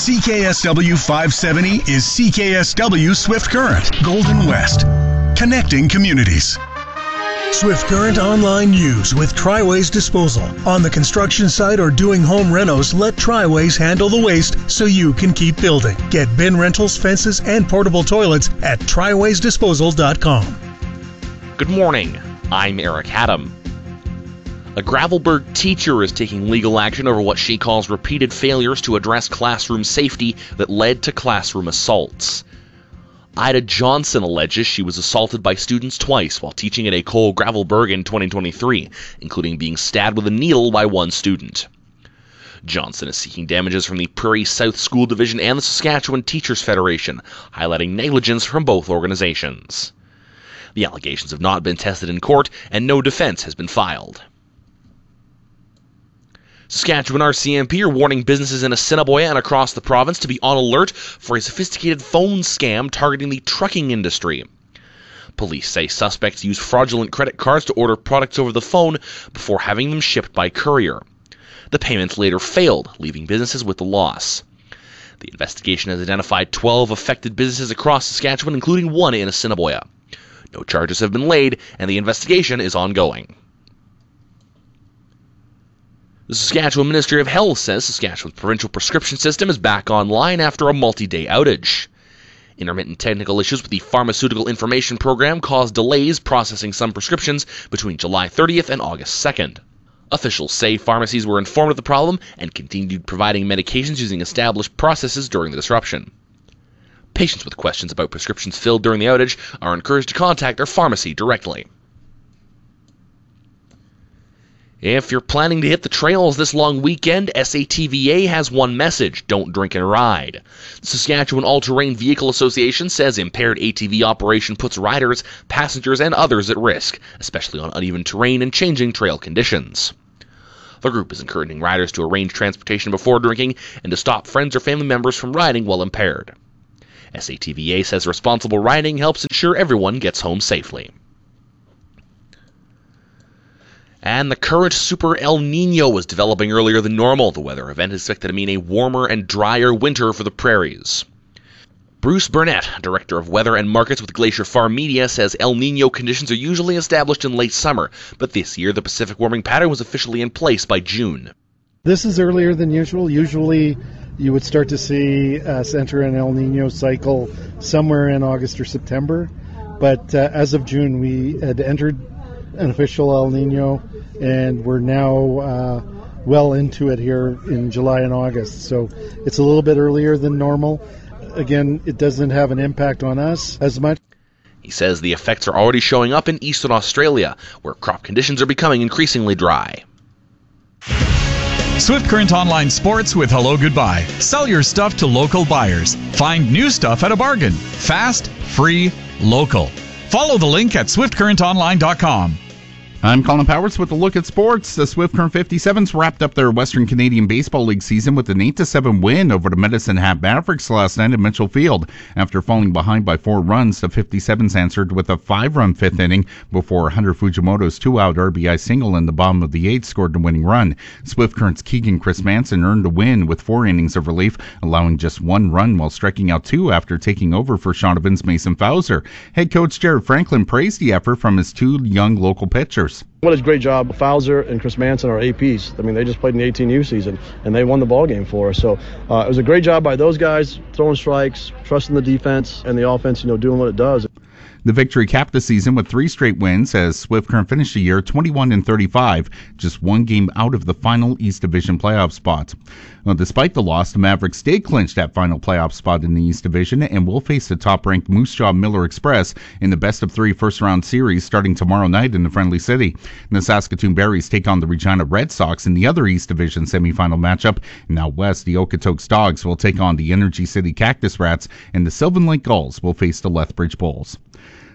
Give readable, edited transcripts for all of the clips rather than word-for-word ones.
CKSW 570 is CKSW Swift Current, Golden West, connecting communities. Swift Current Online News with Triways Disposal. On the construction site or doing home renos, let Triways handle the waste so you can keep building. Get bin rentals, fences, and portable toilets at triwaysdisposal.com. Good morning. I'm Eric Haddam. A Gravelbourg teacher is taking legal action over what she calls repeated failures to address classroom safety that led to classroom assaults. Ida Johnson alleges she was assaulted by students twice while teaching at École Gravelbourg in 2023, including being stabbed with a needle by one student. Johnson is seeking damages from the Prairie South School Division and the Saskatchewan Teachers Federation, highlighting negligence from both organizations. The allegations have not been tested in court, and no defense has been filed. Saskatchewan RCMP are warning businesses in Assiniboia and across the province to be on alert for a sophisticated phone scam targeting the trucking industry. Police say suspects use fraudulent credit cards to order products over the phone before having them shipped by courier. The payments later failed, leaving businesses with the loss. The investigation has identified 12 affected businesses across Saskatchewan, including one in Assiniboia. No charges have been laid, and the investigation is ongoing. The Saskatchewan Ministry of Health says Saskatchewan's provincial prescription system is back online after a multi-day outage. Intermittent technical issues with the Pharmaceutical Information Program caused delays processing some prescriptions between July 30th and August 2nd. Officials say pharmacies were informed of the problem and continued providing medications using established processes during the disruption. Patients with questions about prescriptions filled during the outage are encouraged to contact their pharmacy directly. If you're planning to hit the trails this long weekend, SATVA has one message: don't drink and ride. The Saskatchewan All-Terrain Vehicle Association says impaired ATV operation puts riders, passengers, and others at risk, especially on uneven terrain and changing trail conditions. The group is encouraging riders to arrange transportation before drinking and to stop friends or family members from riding while impaired. SATVA says responsible riding helps ensure everyone gets home safely. And the current Super El Niño was developing earlier than normal. The weather event is expected to mean a warmer and drier winter for the prairies. Bruce Burnett, Director of Weather and Markets with Glacier Farm Media, says El Niño conditions are usually established in late summer, but this year the Pacific warming pattern was officially in place by June. This is earlier than usual. Usually you would start to see us enter an El Niño cycle somewhere in August or September, but as of June we had entered an official El Niño, and we're now well into it here in July and August. So it's a little bit earlier than normal. Again, it doesn't have an impact on us as much. He says the effects are already showing up in Eastern Australia, where crop conditions are becoming increasingly dry. Swift Current Online Sports with Hello Goodbye. Sell your stuff to local buyers. Find new stuff at a bargain. Fast, free, local. Follow the link at swiftcurrentonline.com. I'm Colin Powers with a look at sports. The Swift Current 57s wrapped up their Western Canadian Baseball League season with an 8-7 win over the Medicine Hat Mavericks last night at Mitchell Field. After falling behind by 4 runs, the 57s answered with a 5-run fifth inning before Hunter Fujimoto's 2-out RBI single in the bottom of the 8th scored the winning run. Swift Current's Keegan Chris Manson earned a win with 4 innings of relief, allowing just 1 run while striking out 2 after taking over for Shaughnevin's Mason Fowler. Head coach Jared Franklin praised the effort from his 2 young local pitchers. What a great job. Fowler and Chris Manson are APs. I mean, they just played in the 18U season, and they won the ball game for us. So it was a great job by those guys, throwing strikes, trusting the defense, and the offense, doing what it does. The victory capped the season with 3 straight wins as Swift Current finished the year 21-35, just 1 game out of the final East Division playoff spot. Well, despite the loss, the Mavericks stayed clinched that final playoff spot in the East Division and will face the top-ranked Moose Jaw Miller Express in the best-of-3 first-round series starting tomorrow night in the Friendly City. And the Saskatoon Berries take on the Regina Red Sox in the other East Division semifinal matchup. And out west, the Okotoks Dogs will take on the Energy City Cactus Rats, and the Sylvan Lake Gulls will face the Lethbridge Bulls.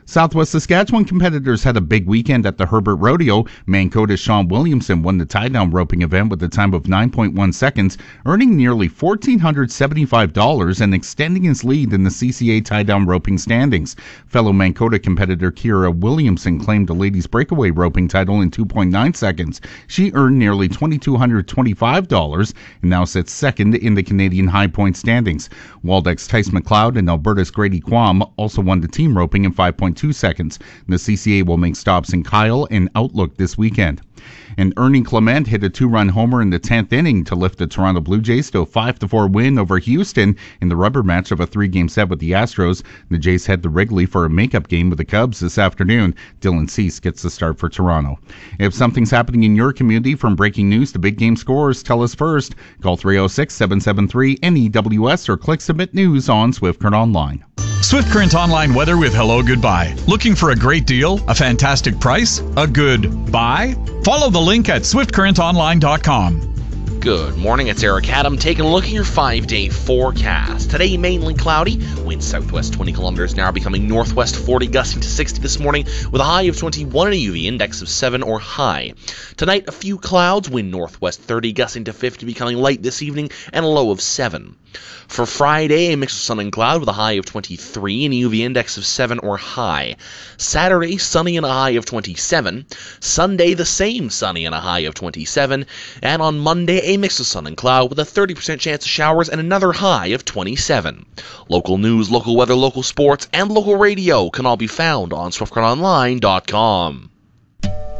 Southwest Saskatchewan competitors had a big weekend at the Herbert Rodeo. Mancoda's Sean Williamson won the tie-down roping event with a time of 9.1 seconds, earning nearly $1,475 and extending his lead in the CCA tie-down roping standings. Fellow Mancoda competitor Kira Williamson claimed the ladies' breakaway roping title in 2.9 seconds. She earned nearly $2,225 and now sits second in the Canadian high point standings. Waldeck's Tice McLeod and Alberta's Grady Quam also won the team roping in 5.2 seconds. The CCA will make stops in Kyle and Outlook this weekend. And Ernie Clement hit a 2-run homer in the 10th inning to lift the Toronto Blue Jays to a 5-4 win over Houston in the rubber match of a 3-game set with the Astros. The Jays head to Wrigley for a makeup game with the Cubs this afternoon. Dylan Cease gets the start for Toronto. If something's happening in your community, from breaking news to big game scores, tell us first. Call 306-773-NEWS or click Submit News on Swift Current Online. Swift Current Online weather with Hello Goodbye. Looking for a great deal, a fantastic price, a good buy? Follow the link at swiftcurrentonline.com. Good morning, it's Eric Adam taking a look at your 5-day forecast. Today, mainly cloudy, winds southwest 20 kilometers an hour, becoming northwest 40, gusting to 60 this morning, with a high of 21 and a UV index of 7 or high. Tonight, a few clouds, wind northwest 30, gusting to 50, becoming light this evening, and a low of 7. For Friday, a mix of sun and cloud with a high of 23 and a UV index of 7 or high. Saturday, sunny and a high of 27. Sunday, the same, sunny and a high of 27. And on Monday, a mix of sun and cloud with a 30% chance of showers and another high of 27. Local news, local weather, local sports, and local radio can all be found on SwiftCurrentOnline.com.